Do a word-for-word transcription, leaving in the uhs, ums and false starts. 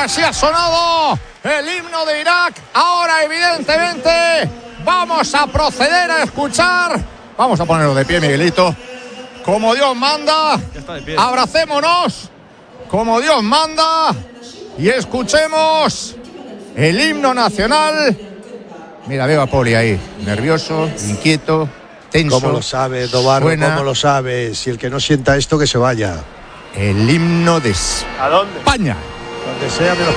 así ha sonado el himno de Irak. Ahora, evidentemente, vamos a proceder a escuchar. Vamos a ponerlo de pie, Miguelito. Como Dios manda. Abracémonos. Como Dios manda. Y escuchemos el himno nacional. Mira, veo a Poli ahí, nervioso, inquieto, tenso. ¿Cómo lo sabe, Dobarro? Suena ¿Cómo lo sabe? Si el que no sienta esto, que se vaya. el himno de España. Donde sea, menos